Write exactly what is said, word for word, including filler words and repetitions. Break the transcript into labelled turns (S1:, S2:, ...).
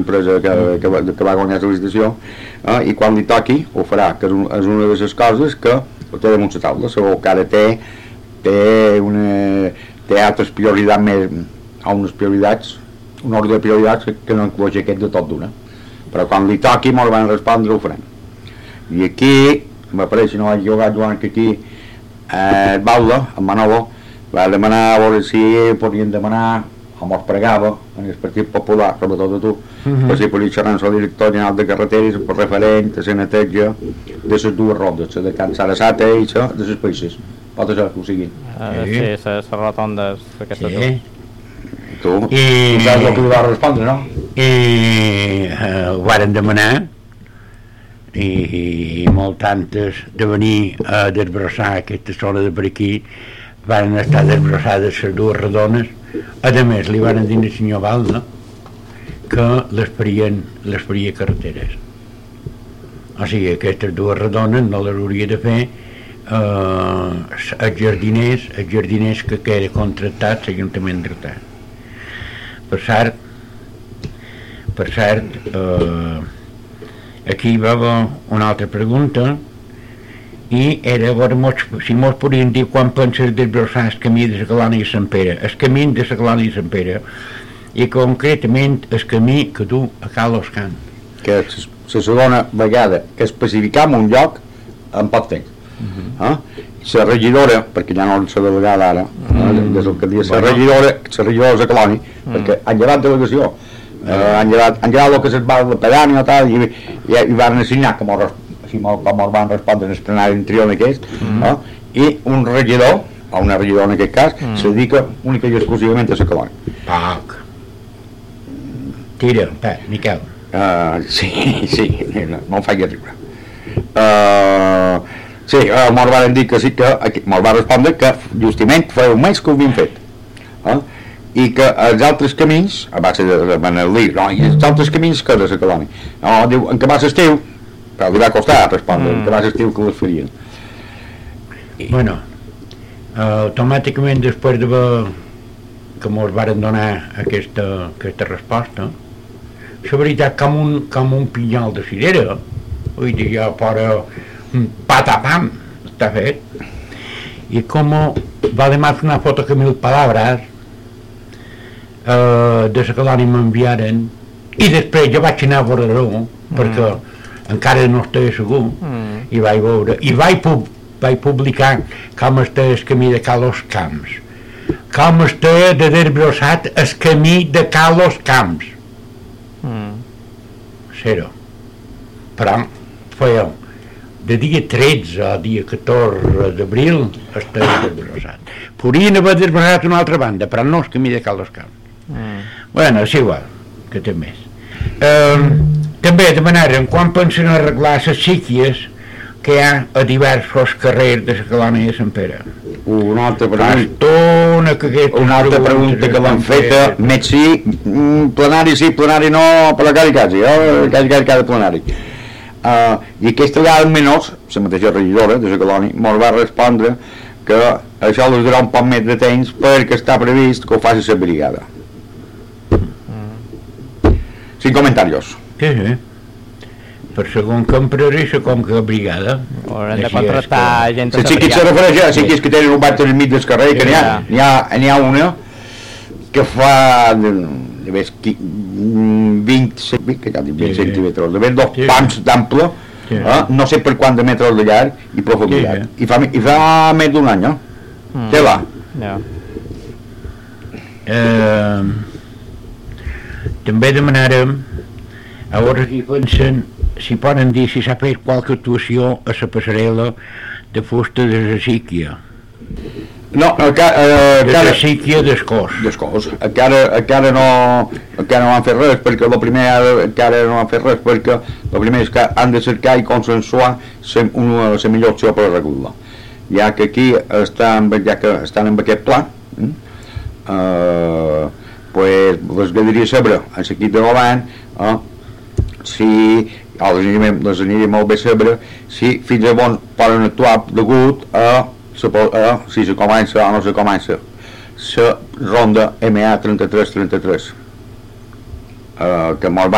S1: l'empresa que, que, va, que va guanyar la licitació, eh, i quan li toqui ho farà, que és, un, és una de les coses que ho té damunt la taula. Segur que ara té, té, una, té altres prioritats més, unes prioritats, un ordre de prioritats que, que no incloïx aquest de tot d'una, però quan li toqui molt van respondre ho farem. I aquí m'apareix, si no vaig jugar Joan, que aquí eh, el Balda, en Manolo, va demanar a veure si podien demanar, com es pregava en el Partit Popular, sobretot a tu, uh-huh. per si podia xerrar amb el director general de carreteres per referent a la neteja de les dues rodes, la de Can Sarasate i la de les Païses. Pot ser que ho sigui.
S2: Uh, sí, les rotondes aquestes
S1: sí. Tu,
S3: I...
S1: tu saps el que li va respondre, no?
S3: I uh, ho varen demanar i, i molt tantes de venir a desbrossar aquesta zona de per aquí van estar desbrossades les dues redones. A més, li van dir al senyor Balda que les farien, les faria carreteres. O sigui, aquestes dues redones no les hauria de fer eh, els jardiners, els jardiners que queda contractat l'Ajuntament d'Artà. Per cert, per cert, eh, aquí va haver una altra pregunta i era veure mos, si mos podien dir quan penses desbrossar el camí de la Colònia i Sant Pere, el camí de la Colònia i Sant Pere, i concretament el camí que du a Carlos Can.
S1: Que és la segona vegada que especificam un lloc en poc temps. Uh-huh. eh? La regidora, perquè ja no la delegada ara, uh-huh. eh, des del que dia, la regidora, la regidora de la Colònia, uh-huh. perquè han llevat delegació, uh-huh. eh, han llevat, han llevat el que se'n va de pedani o tal, i, i, i van assignar com a així com els van respondre en el plenari interior aquest, mm. eh? I un regidor, o una regidora en aquest cas, mm. se dedica única i exclusivament a la Colònia.
S3: Poc. Tira, va, Miquel.
S1: Uh, sí, sí, no, no em faig riure. Uh, sí, uh, me'l van dir que sí que, me'l va respondre que justament feia un mes que ho havien fet. Eh? I que els altres camins, a base de, de Manelí, no, i els altres camins que de la Colònia. No, diu, en què va l'estiu, però li va costar respondre, mm. que va l'estiu que les farien.
S3: I... Bueno, uh, automàticament després de que mos varen donar aquesta, aquesta resposta, la veritat com un, com un pinyol de cirera, vull dir, ja fora un patapam, està fet, i com va demà fer una foto que mil paraules uh, de la Colònia m'enviaren, i després jo vaig anar a veure-ho, mm. perquè encara no estava segur, mm. i vaig veure, i vaig, pub, vaig publicar com està el camí de Carlos Camps, com està de desbrossat el camí de Carlos Camps. Mm. Zero. Però feia de dia tretze a dia catorze d'abril està desbrossat. Podrien haver desbrossat una altra banda, però no el camí de Carlos Camps. Mm. Bueno, és igual, que té més. Um, També demanaren quan pensen arreglar les síquies que hi ha a diversos carrers de la Colònia de Sant Pere.
S1: Una altra pregunta,
S3: una, que
S1: una altra pregunta que l'han feta, més sí, plenari sí, plenari no, però quasi quasi, eh? quasi quasi cada plenari. Uh, I aquesta vegada almenys, la mateixa regidora de la Colònia, mos va respondre que això els durarà un poc més de temps perquè està previst que ho faci la brigada. Mm. Sin comentarios.
S3: Sí, sí. Per segon que empresa i com que brigada.
S2: Haurem de contractar que... gent
S1: a la brigada. Se refereix a sí que és que tenen un bat en el mig del carrer, que n'hi ha, n'hi ha, n'hi ha una que fa de, de més vint, que ja dic vint centímetres, de més dos pams d'ample, sí. eh? No sé per quant de metres de llarg i profunditat. Sí, sí. I, fa, I fa més d'un any, eh? Mm. Té va.
S2: Ja.
S3: Eh, també demanarem a veure si pensen, si poden dir si s'ha fet qualque actuació a la passarel·la de fusta de la síquia.
S1: No, encara... Eh,
S3: de la síquia d'Escós.
S1: D'Escós. Encara, encara, no, encara no han fet res, perquè el primer encara no han fet res, perquè el primer és que han de cercar i consensuar la millor opció per arreglar-la. Ja que aquí estan, ja que estan amb aquest pla, eh, pues, les agradaria saber, en l'equip de govern, eh, si els aniria, les aniria molt bé saber si fins a on poden actuar degut a, a si se comença o no se comença la ronda M A trenta-tres trenta-tres, eh, que molt va